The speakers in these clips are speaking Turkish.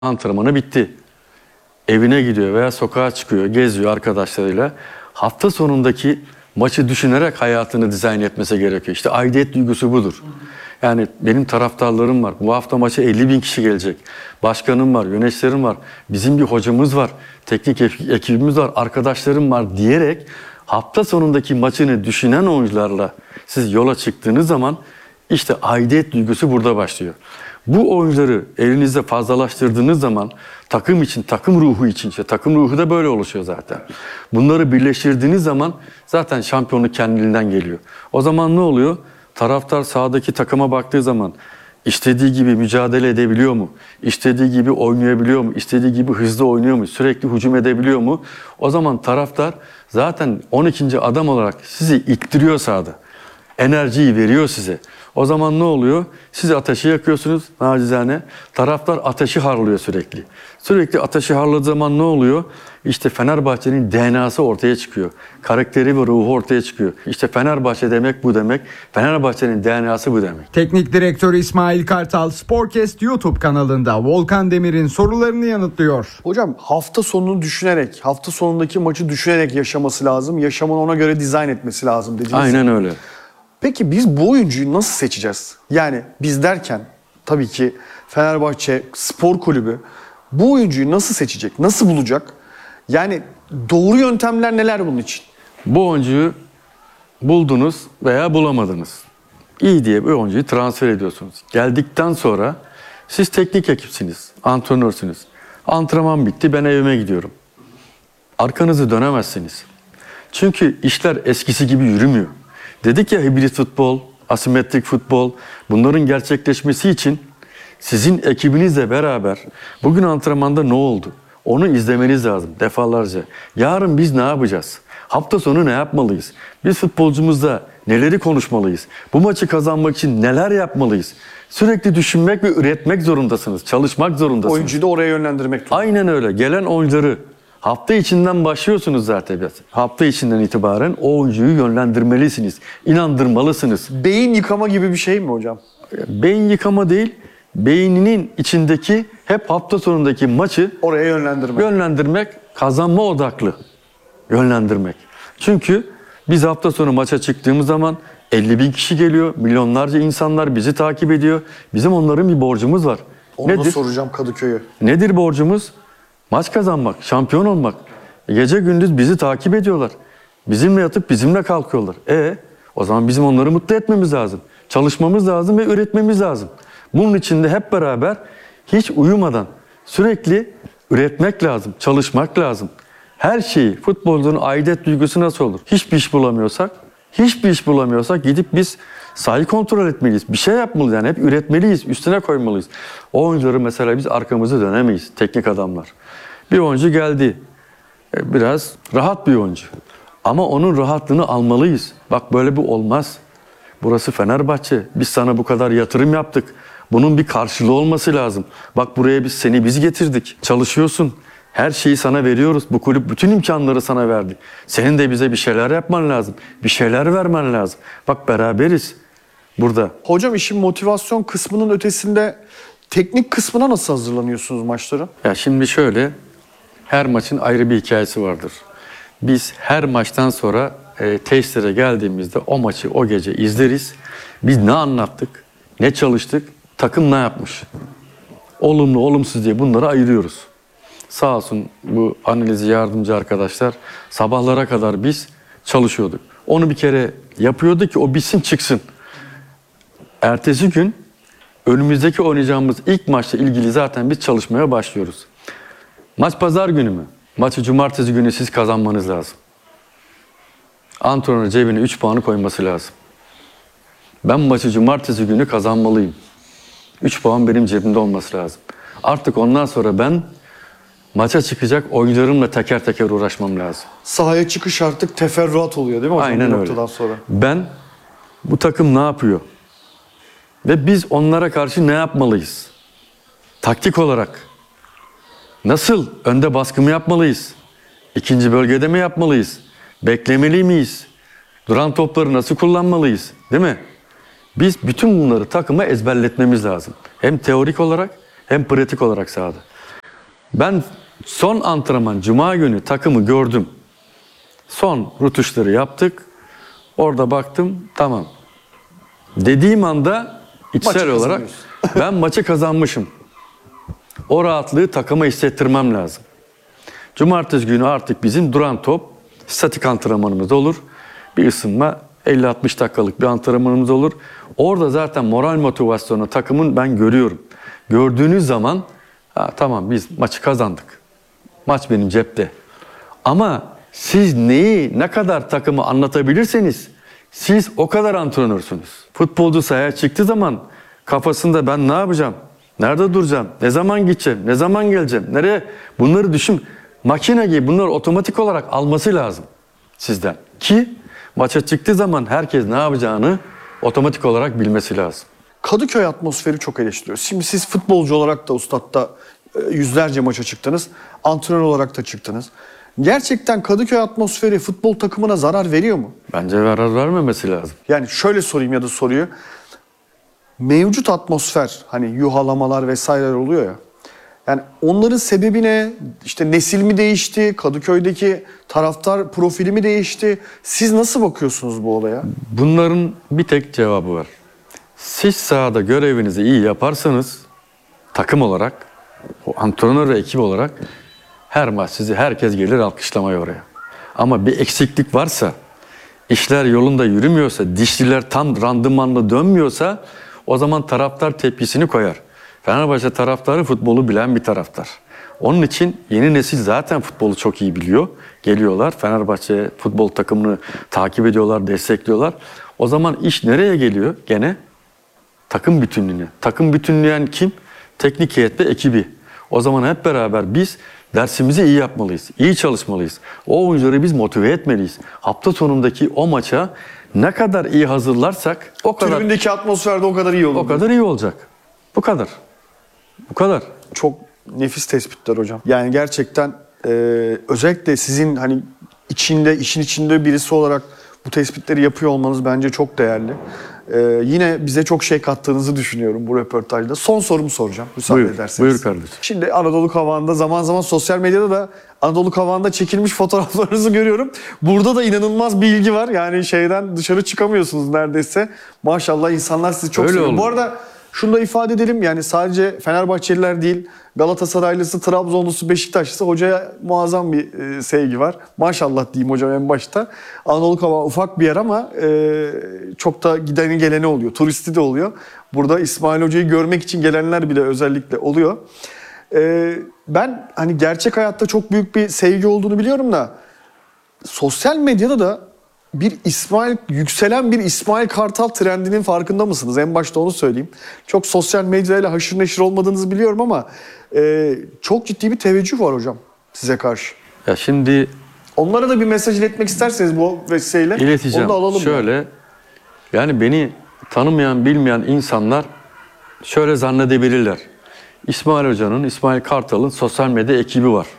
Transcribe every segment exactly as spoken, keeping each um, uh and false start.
Antrenmanı bitti. Evine gidiyor veya sokağa çıkıyor, geziyor arkadaşlarıyla. Hafta sonundaki maçı düşünerek hayatını dizayn etmesi gerekiyor. İşte aidiyet duygusu budur. Yani benim taraftarlarım var. Bu hafta maça elli bin kişi gelecek. Başkanım var, yöneticilerim var. Bizim bir hocamız var. Teknik ekibimiz var, arkadaşlarım var diyerek hafta sonundaki maçını düşünen oyuncularla siz yola çıktığınız zaman işte aidiyet duygusu burada başlıyor. Bu oyuncuları elinizde fazlalaştırdığınız zaman takım için, takım ruhu için, işte takım ruhu da böyle oluşuyor zaten. Bunları birleştirdiğiniz zaman zaten şampiyonluk kendiliğinden geliyor. O zaman ne oluyor? Taraftar sahadaki takıma baktığı zaman istediği gibi mücadele edebiliyor mu? İstediği gibi oynayabiliyor mu? İstediği gibi hızlı oynuyor mu? Sürekli hücum edebiliyor mu? O zaman taraftar zaten on ikinci adam olarak sizi ittiriyor sahada. Enerjiyi veriyor size. O zaman ne oluyor? Siz ateşi yakıyorsunuz nacizane. Taraftar ateşi harlıyor sürekli. Sürekli ateşi harladığı zaman ne oluyor? İşte Fenerbahçe'nin D N A'sı ortaya çıkıyor. Karakteri ve ruhu ortaya çıkıyor. İşte Fenerbahçe demek bu demek. Fenerbahçe'nin D N A'sı bu demek. Teknik direktör İsmail Kartal Sporcast YouTube kanalında Volkan Demir'in sorularını yanıtlıyor. Hocam hafta sonunu düşünerek, hafta sonundaki maçı düşünerek yaşaması lazım. Yaşamını ona göre dizayn etmesi lazım dediniz. Aynen öyle. Peki biz bu oyuncuyu nasıl seçeceğiz? Yani biz derken tabii ki Fenerbahçe Spor Kulübü bu oyuncuyu nasıl seçecek? Nasıl bulacak? Yani doğru yöntemler neler bunun için? Bu oyuncuyu buldunuz veya bulamadınız. İyi diye bir oyuncuyu transfer ediyorsunuz. Geldikten sonra siz teknik ekipsiniz, antrenörsünüz. Antrenman bitti, ben evime gidiyorum. Arkanızı dönemezsiniz. Çünkü işler eskisi gibi yürümüyor. Dedik ya hibrit futbol, asimetrik futbol, bunların gerçekleşmesi için sizin ekibinizle beraber bugün antrenmanda ne oldu? Onu izlemeniz lazım defalarca. Yarın biz ne yapacağız? Hafta sonu ne yapmalıyız? Biz futbolcumuzda neleri konuşmalıyız? Bu maçı kazanmak için neler yapmalıyız? Sürekli düşünmek ve üretmek zorundasınız. Çalışmak zorundasınız. Oyuncuyu da oraya yönlendirmek durumunda. Aynen öyle. Gelen oyuncuları hafta içinden başlıyorsunuz zaten. Hafta içinden itibaren o oyuncuyu yönlendirmelisiniz. İnandırmalısınız. Beyin yıkama gibi bir şey mi hocam? Beyin yıkama değil, beyninin içindeki hep hafta sonundaki maçı Oraya yönlendirmek. yönlendirmek, kazanma odaklı yönlendirmek. Çünkü biz hafta sonu maça çıktığımız zaman elli bin kişi geliyor, milyonlarca insanlar bizi takip ediyor. Bizim onların bir borcumuz var. Onu da Nedir? soracağım Kadıköy'e. Nedir borcumuz? Maç kazanmak, şampiyon olmak. Gece gündüz bizi takip ediyorlar. Bizimle yatıp bizimle kalkıyorlar. E o zaman bizim onları mutlu etmemiz lazım. Çalışmamız lazım ve üretmemiz lazım. Bunun için de hep beraber hiç uyumadan sürekli üretmek lazım, çalışmak lazım. Her şeyi, futbolcunun aidiyet duygusu nasıl olur? Hiçbir iş bulamıyorsak, hiçbir iş bulamıyorsak gidip biz sahayı kontrol etmeliyiz. Bir şey yapmalıyız yani hep üretmeliyiz, üstüne koymalıyız. O oyuncuları mesela biz arkamızı dönemeyiz, teknik adamlar. Bir oyuncu geldi, biraz rahat bir oyuncu. Ama onun rahatlığını almalıyız. Bak böyle bir olmaz. Burası Fenerbahçe, biz sana bu kadar yatırım yaptık. Bunun bir karşılığı olması lazım. Bak buraya biz seni biz getirdik, çalışıyorsun. Her şeyi sana veriyoruz. Bu kulüp bütün imkanları sana verdi. Senin de bize bir şeyler yapman lazım. Bir şeyler vermen lazım. Bak beraberiz burada. Hocam işin motivasyon kısmının ötesinde teknik kısmına nasıl hazırlanıyorsunuz maçlara? Ya şimdi şöyle, her maçın ayrı bir hikayesi vardır. Biz her maçtan sonra e, tesislere geldiğimizde o maçı o gece izleriz. Biz ne anlattık, ne çalıştık, takım ne yapmış. Olumlu, olumsuz diye bunları ayırıyoruz. Sağ olsun bu analizi yardımcı arkadaşlar sabahlara kadar biz çalışıyorduk. Onu bir kere yapıyordu ki o bitsin çıksın. Ertesi gün önümüzdeki oynayacağımız ilk maçla ilgili zaten biz çalışmaya başlıyoruz. Maç pazar günü mü? Maçı cumartesi günü siz kazanmanız lazım. Antrenör cebine üç puanı koyması lazım. Ben maçı cumartesi günü kazanmalıyım. üç puan benim cebimde olması lazım. Artık ondan sonra ben maça çıkacak oyuncularımla teker teker uğraşmam lazım. Sahaya çıkış artık teferruat oluyor değil mi hocam? Aynen bir öyle. noktadan sonra. Ben bu takım ne yapıyor? Ve biz onlara karşı ne yapmalıyız? Taktik olarak nasıl önde baskı mı yapmalıyız? İkinci bölgede mi yapmalıyız? Beklemeli miyiz? Duran topları nasıl kullanmalıyız? Değil mi? Biz bütün bunları takıma ezberletmemiz lazım. Hem teorik olarak hem pratik olarak sahada. Ben son antrenman Cuma günü takımı gördüm. Son rutuşları yaptık. Orada baktım, tamam. Dediğim anda içsel Maçı olarak kazanıyorsun. ben maçı kazanmışım. O rahatlığı takıma hissettirmem lazım. Cumartesi günü artık bizim duran top, statik antrenmanımız olur. Bir ısınma, elli altmış dakikalık bir antrenmanımız olur. Orada zaten moral motivasyonu takımın ben görüyorum. Gördüğünüz zaman ha, tamam biz maçı kazandık. Maç benim cepte. Ama siz neyi, ne kadar takımı anlatabilirseniz siz o kadar antrenörsünüz. Futbolcu sahaya çıktığı zaman kafasında ben ne yapacağım? Nerede duracağım? Ne zaman gideceğim? Ne zaman geleceğim? Nereye? Bunları düşün. Makine gibi bunları otomatik olarak alması lazım sizden. Ki maça çıktığı zaman herkes ne yapacağını otomatik olarak bilmesi lazım. Kadıköy atmosferi çok eleştiriyoruz. Şimdi siz futbolcu olarak da Ustad'da e, yüzlerce maça çıktınız. Antrenör olarak da çıktınız. Gerçekten Kadıköy atmosferi futbol takımına zarar veriyor mu? Bence zarar vermemesi lazım. Yani şöyle sorayım ya da soruyu. Mevcut atmosfer, hani yuhalamalar vesaireler oluyor ya. Yani onların sebebi ne? İşte nesil mi değişti? Kadıköy'deki taraftar profili mi değişti? Siz nasıl bakıyorsunuz bu olaya? Bunların bir tek cevabı var. Siz sahada görevinizi iyi yaparsanız takım olarak, o antrenör ve ekip olarak her maç sizi herkes gelir alkışlamaya oraya. Ama bir eksiklik varsa, işler yolunda yürümüyorsa, dişliler tam randımanla dönmüyorsa o zaman taraftar tepkisini koyar. Fenerbahçe taraftarı futbolu bilen bir taraftar. Onun için yeni nesil zaten futbolu çok iyi biliyor. Geliyorlar Fenerbahçe futbol takımını takip ediyorlar, destekliyorlar. O zaman iş nereye geliyor gene? Takım bütünlüğüne. Takım bütünlüğün kim? Teknik heyet ve ekibi. O zaman hep beraber biz dersimizi iyi yapmalıyız. İyi çalışmalıyız. O oyuncuları biz motive etmeliyiz. Hafta sonundaki o maça ne kadar iyi hazırlarsak o kadar Tribündeki atmosferde o kadar iyi olur. o kadar iyi olacak. Bu kadar. Bu kadar. Çok nefis tespitler hocam. Yani gerçekten e, özellikle sizin hani içinde, işin içinde birisi olarak bu tespitleri yapıyor olmanız bence çok değerli. E, yine bize çok şey kattığınızı düşünüyorum bu röportajda. Son sorumu soracağım müsaade Buyur, ederseniz. buyur kardeşim. Şimdi Anadolu Kavağı'nda zaman zaman sosyal medyada da Anadolu Kavağı'nda çekilmiş fotoğraflarınızı görüyorum. Burada da inanılmaz bir ilgi var. Yani şeyden dışarı çıkamıyorsunuz neredeyse. Maşallah insanlar sizi çok Öyle seviyor. Bu olur. arada şunu da ifade edelim, yani sadece Fenerbahçeliler değil, Galatasaraylısı, Trabzonlusu, Beşiktaşlısı hocaya muazzam bir e, sevgi var. Maşallah diyeyim hocam en başta. Anadolu Kavağı ufak bir yer ama e, çok da gideni geleni oluyor, turisti de oluyor. Burada İsmail Hoca'yı görmek için gelenler bile özellikle oluyor. E, ben hani gerçek hayatta çok büyük bir sevgi olduğunu biliyorum da sosyal medyada da bir İsmail, yükselen bir İsmail Kartal trendinin farkında mısınız? En başta onu söyleyeyim. Çok sosyal medyayla haşır neşir olmadığınızı biliyorum ama e, çok ciddi bir teveccüh var hocam size karşı. Ya şimdi Onlara da bir mesaj iletmek isterseniz bu vesileyle ileteceğim. onu da alalım. Şöyle, yani. yani beni tanımayan, bilmeyen insanlar şöyle zannedebilirler. İsmail Hoca'nın, İsmail Kartal'ın sosyal medya ekibi var.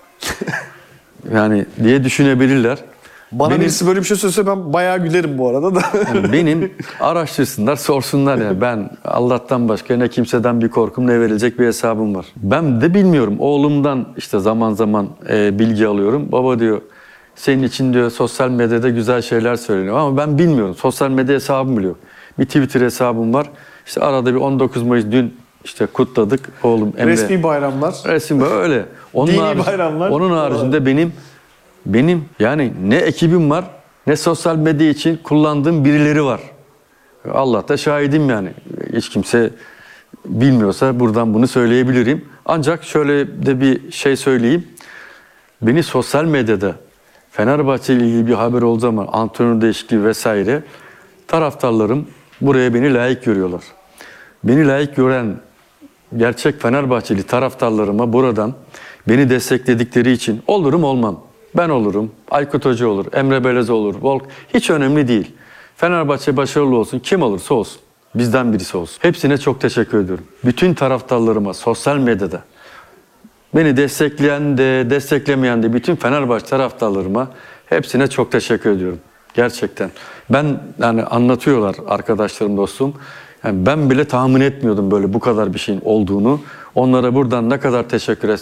Yani diye düşünebilirler. Bana Benim- birisi böyle bir şey söylese ben bayağı gülerim bu arada da. Yani benim araştırsınlar, sorsunlar ya. Ben Allah'tan başka ne kimseden bir korkum ne verilecek bir hesabım var. Ben de bilmiyorum. Oğlumdan işte zaman zaman e, bilgi alıyorum. Baba diyor senin için diyor sosyal medyada güzel şeyler söyleniyor ama ben bilmiyorum. Sosyal medya hesabım bile yok. Bir Twitter hesabım var. İşte arada bir on dokuz Mayıs dün işte kutladık oğlum Emre. Resmi bayramlar. Resim böyle. Onun Dini harici- bayramlar. Onun haricinde benim benim yani ne ekibim var ne sosyal medya için kullandığım birileri var. Allah da şahidim yani. Hiç kimse bilmiyorsa buradan bunu söyleyebilirim. Ancak şöyle de bir şey söyleyeyim. Beni sosyal medyada Fenerbahçe ile ilgili bir haber olduğu zaman antrenör değişikliği vesaire taraftarlarım buraya beni layık görüyorlar. Beni layık gören gerçek Fenerbahçeli taraftarlarıma buradan beni destekledikleri için olurum olmam. Ben olurum, Aykut Hoca olur, Emre Belöz olur, Volk hiç önemli değil. Fenerbahçe başarılı olsun, kim olursa olsun. Bizden birisi olsun. Hepsine çok teşekkür ediyorum. Bütün taraftarlarıma sosyal medyada beni destekleyen de desteklemeyen de bütün Fenerbahçe taraftarlarıma hepsine çok teşekkür ediyorum. Gerçekten. Ben yani anlatıyorlar arkadaşlarım, dostum. Yani ben bile tahmin etmiyordum böyle bu kadar bir şeyin olduğunu. Onlara buradan ne kadar teşekkür etsem